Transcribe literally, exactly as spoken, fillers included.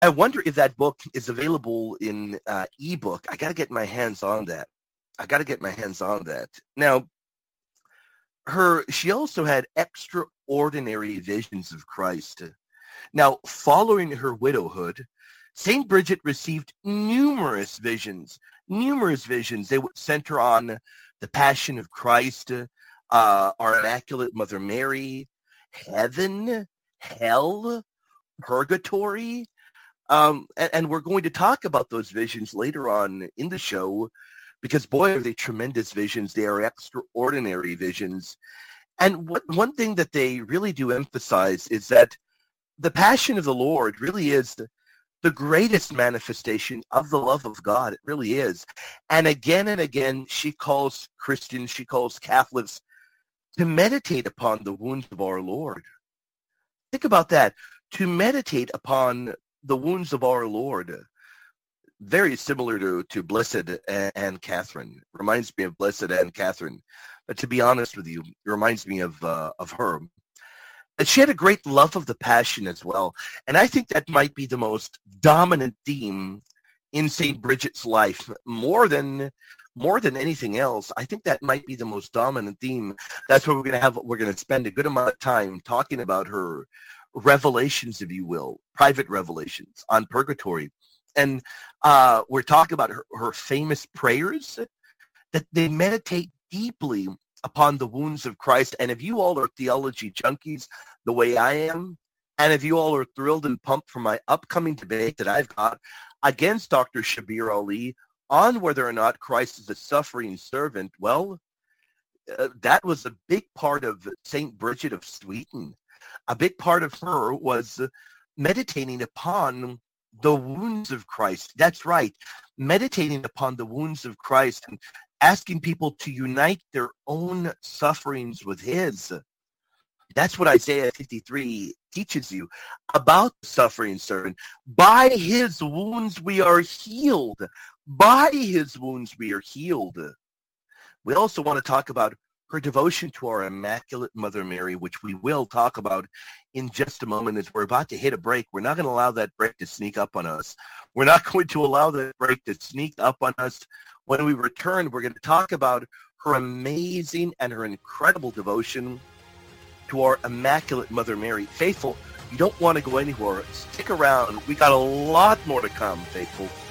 I wonder if that book is available in uh, ebook. I got to get my hands on that. I got to get my hands on that. Now, her she also had extraordinary visions of Christ. Now, following her widowhood, Saint Bridget received numerous visions, numerous visions. They would center on the Passion of Christ, uh, our Immaculate Mother Mary, heaven, hell, purgatory. Um, and, and we're going to talk about those visions later on in the show because, boy, are they tremendous visions. They are extraordinary visions. And what, one thing that they really do emphasize is that the Passion of the Lord really is the, the greatest manifestation of the love of God. It really is. And again and again, she calls Christians, she calls Catholics to meditate upon the wounds of our Lord. Think about that. To meditate upon the wounds of our Lord. Very similar to, to Blessed Anne Catherine. Reminds me of Blessed Anne Catherine. But to be honest with you, it reminds me of uh, of her. And she had a great love of the Passion as well. And I think that might be the most dominant theme in Saint Bridget's life. More than more than anything else, I think that might be the most dominant theme. That's what we're going to have. We're going to spend a good amount of time talking about her revelations, if you will, private revelations on purgatory. And uh, we're talking about her, her famous prayers that they meditate deeply upon the wounds of Christ. And if you all are theology junkies the way I am, and if you all are thrilled and pumped for my upcoming debate that I've got against Doctor Shabir Ali on whether or not Christ is a suffering servant, well, uh, that was a big part of Saint Bridget of Sweden. A big part of her was uh, meditating upon the wounds of Christ. That's right. Meditating upon the wounds of Christ and asking people to unite their own sufferings with his. That's what Isaiah fifty-three teaches you about the suffering servant. By his wounds we are healed. By his wounds we are healed. We also want to talk about her devotion to our Immaculate Mother Mary, which we will talk about in just a moment as we're about to hit a break. We're not going to allow that break to sneak up on us. We're not going to allow that break to sneak up on us. When we return, we're going to talk about her amazing and her incredible devotion to our Immaculate Mother Mary. Faithful, you don't want to go anywhere. Stick around. We got a lot more to come, faithful.